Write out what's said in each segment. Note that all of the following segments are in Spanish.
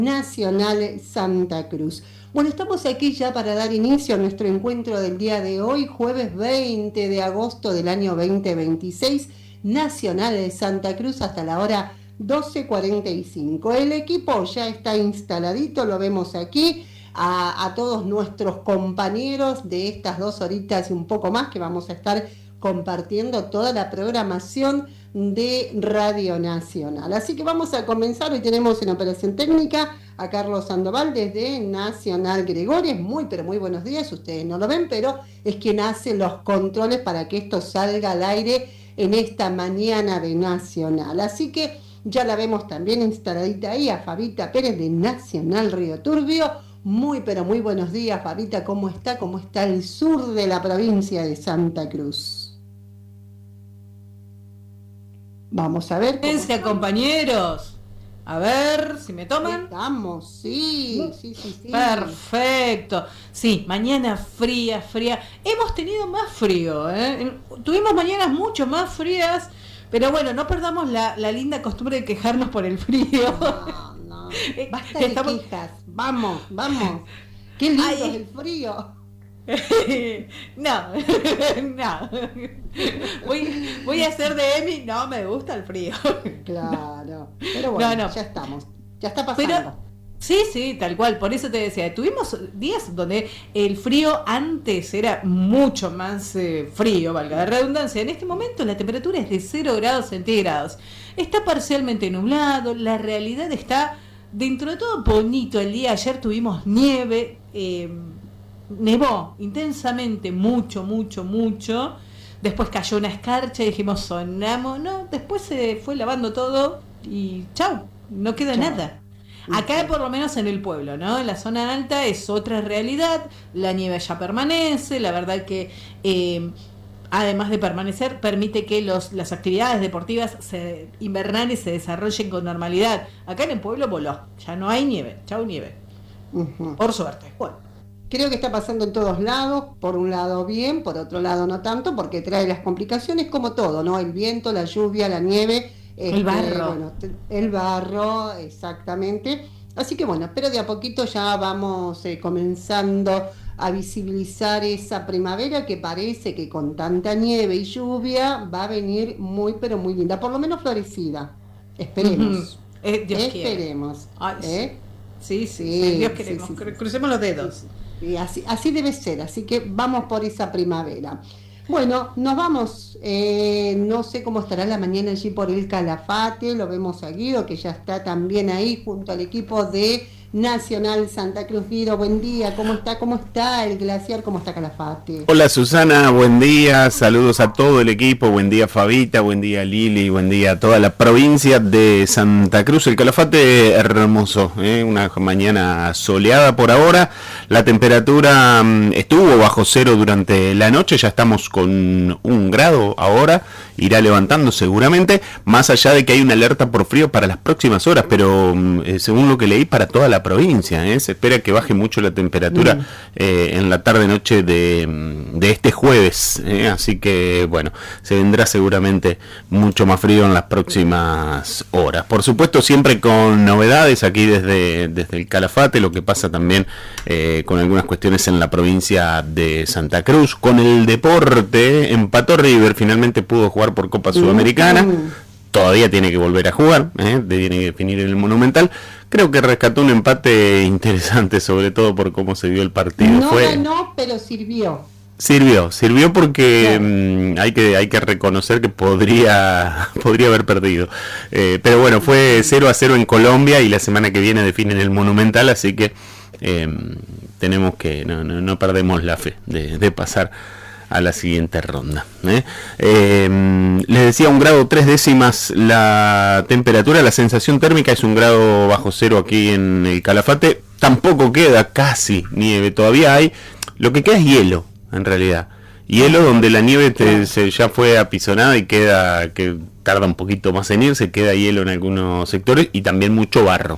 Nacional Santa Cruz. Bueno, estamos aquí ya para dar inicio a nuestro encuentro del día de hoy, jueves 20 de agosto del año 2026, Nacional de Santa Cruz hasta la hora 12:45. El equipo ya está instaladito, lo vemos aquí, a todos nuestros compañeros de estas 2 horitas y un poco más que vamos a estar compartiendo toda la programación de Radio Nacional. Así que vamos a comenzar. Hoy tenemos en operación técnica a Carlos Sandoval desde Nacional Gregores. Muy, pero muy buenos días. Ustedes no lo ven, pero es quien hace los controles para que esto salga al aire en esta mañana de Nacional. Así que ya la vemos también instaladita ahí a Fabita Pérez de Nacional Río Turbio. Muy, pero muy buenos días, Fabita. ¿Cómo está? ¿Cómo está el sur de la provincia de Santa Cruz? Vamos a ver. Compañeros. A ver si me toman. Estamos, sí. Perfecto. Sí, mañana fría. Hemos tenido más frío, ¿eh? Tuvimos mañanas mucho más frías, pero bueno, no perdamos la linda costumbre de quejarnos por el frío. No. Basta de quejas. Vamos. Qué lindo es el frío. No. Voy a hacer de Emi, no me gusta el frío. Claro, pero bueno, no. Ya estamos, ya está pasando. Pero, sí, tal cual, por eso te decía, tuvimos días donde el frío antes era mucho más frío, valga la redundancia. En este momento la temperatura es de 0 grados centígrados. Está parcialmente nublado, la realidad está dentro de todo bonito. El día de ayer tuvimos nieve, nevó intensamente, mucho. Después cayó una escarcha y dijimos, sonamos. No, después se fue lavando todo y chau, no queda nada. Acá por lo menos en el pueblo, ¿no? En la zona alta es otra realidad, la nieve ya permanece, la verdad que además de permanecer, permite que las actividades deportivas invernales se desarrollen con normalidad. Acá en el pueblo voló, ya no hay nieve, chau nieve. Por suerte. Bueno. Creo que está pasando en todos lados, por un lado bien, por otro lado no tanto, porque trae las complicaciones como todo, ¿no? El viento, la lluvia, la nieve, el barro. Bueno, el barro, exactamente. Así que bueno, pero de a poquito ya vamos comenzando a visibilizar esa primavera que parece que con tanta nieve y lluvia va a venir muy, pero muy linda, por lo menos florecida. Esperemos. Esperemos. Ay, sí, Dios queremos. Sí. Crucemos los dedos. Sí. Y así debe ser, así que vamos por esa primavera. Bueno, nos vamos, no sé cómo estará la mañana allí por el Calafate, lo vemos a Guido, que ya está también ahí junto al equipo de Nacional Santa Cruz. Guido, buen día, ¿cómo está el glaciar, cómo está Calafate? Hola Susana, buen día, saludos a todo el equipo, buen día Fabita, buen día Lili, buen día a toda la provincia de Santa Cruz. El Calafate hermoso, una mañana soleada por ahora, la temperatura estuvo bajo cero durante la noche, ya estamos con 1 grado ahora, irá levantando seguramente, más allá de que hay una alerta por frío para las próximas horas, pero según lo que leí, para toda la provincia, se espera que baje mucho la temperatura en la tarde-noche de este jueves, así que bueno, se vendrá seguramente mucho más frío en las próximas horas. Por supuesto, siempre con novedades aquí desde el Calafate, lo que pasa también con algunas cuestiones en la provincia de Santa Cruz. Con el deporte, empató River, finalmente pudo jugar por Copa Sudamericana. Todavía tiene que volver a jugar, tiene que definir el Monumental. Creo que rescató un empate interesante, sobre todo por cómo se vio el partido. No ganó, pero sirvió. Sirvió porque hay que reconocer que podría haber perdido. Pero bueno, fue 0-0 en Colombia y la semana que viene definen el Monumental, así que tenemos que, no perdemos la fe de pasar a la siguiente ronda. Les decía 1 grado 3 décimas la temperatura, la sensación térmica es 1 grado bajo cero aquí en el Calafate. Tampoco queda casi nieve, todavía hay, lo que queda es hielo en realidad. Hielo donde la nieve ya fue apisonada y que tarda un poquito más en irse, queda hielo en algunos sectores y también mucho barro,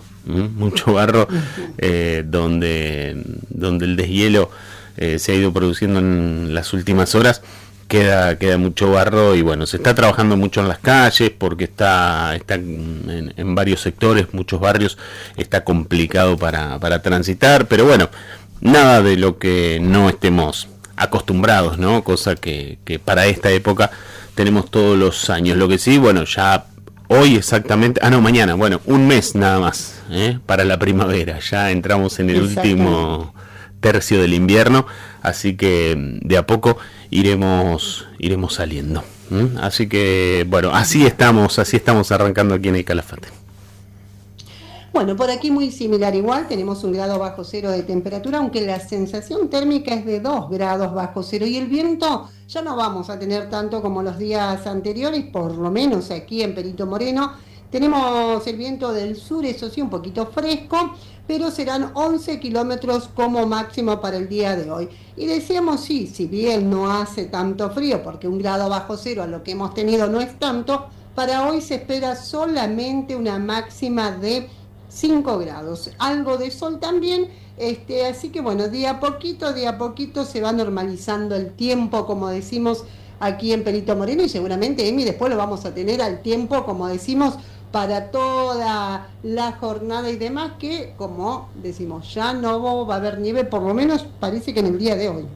donde el deshielo se ha ido produciendo en las últimas horas, queda mucho barro y bueno, se está trabajando mucho en las calles porque está en varios sectores, muchos barrios, está complicado para transitar, pero bueno, nada de lo que no estemos acostumbrados, ¿no? Cosa que para esta época tenemos todos los años. Lo que sí, bueno, ya hoy exactamente, mañana, bueno, un mes nada más, para la primavera, ya entramos en el último tercio del invierno, así que de a poco iremos saliendo. Así que bueno, así estamos arrancando aquí en el Calafate. Bueno, por aquí muy similar igual, tenemos 1 grado bajo cero de temperatura, aunque la sensación térmica es de 2 grados bajo cero y el viento ya no vamos a tener tanto como los días anteriores, por lo menos aquí en Perito Moreno. Tenemos el viento del sur, eso sí, un poquito fresco, pero serán 11 kilómetros como máximo para el día de hoy. Y decíamos, sí, si bien no hace tanto frío, porque 1 grado bajo cero a lo que hemos tenido no es tanto, para hoy se espera solamente una máxima de 5 grados, algo de sol también, así que bueno, de a poquito se va normalizando el tiempo, como decimos aquí en Perito Moreno, y seguramente, Emi, después lo vamos a tener al tiempo, como decimos, para toda la jornada y demás, que como decimos, ya no va a haber nieve, por lo menos parece que en el día de hoy.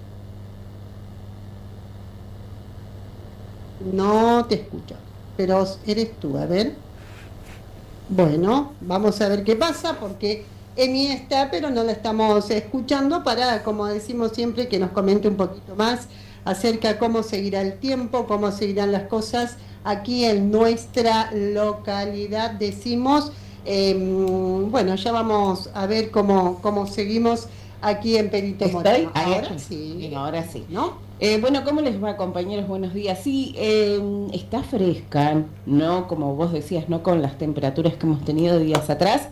No te escucho, pero eres tú, a ver. Bueno, vamos a ver qué pasa, porque Emi está, pero no la estamos escuchando, para, como decimos siempre, que nos comente un poquito más acerca de cómo seguirá el tiempo, cómo seguirán las cosas aquí en nuestra localidad, decimos. Bueno, ya vamos a ver cómo seguimos aquí en Perito Moreno. Ahora sí. Ahora sí. ¿No? Bueno, ¿cómo les va, compañeros? Buenos días. Sí, está fresca, ¿no? Como vos decías, no con las temperaturas que hemos tenido días atrás.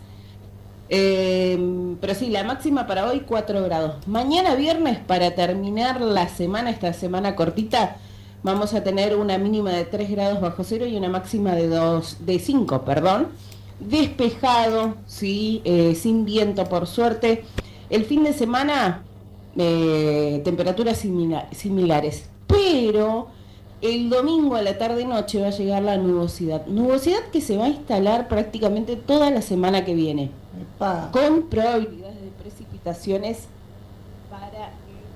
Pero sí, la máxima para hoy 4 grados. Mañana viernes, para terminar la semana, esta semana cortita, vamos a tener una mínima de 3 grados bajo cero y una máxima de 5, perdón. Despejado, sí, sin viento por suerte. El fin de semana, temperaturas similares, pero el domingo a la tarde-noche va a llegar la nubosidad que se va a instalar prácticamente toda la semana que viene. Epa. Con probabilidades de precipitaciones para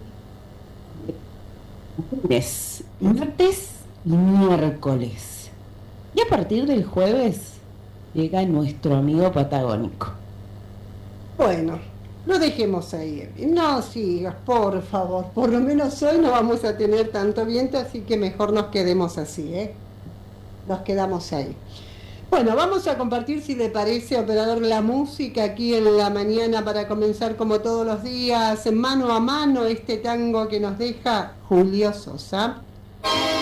el lunes, martes y miércoles. Y a partir del jueves llega nuestro amigo patagónico. Bueno, lo dejemos ahí. No sigas, por favor. Por lo menos hoy no vamos a tener tanto viento, así que mejor nos quedemos así, Nos quedamos ahí. Bueno, vamos a compartir, si le parece, operador, la música aquí en la mañana para comenzar como todos los días, mano a mano, este tango que nos deja Julio Sosa.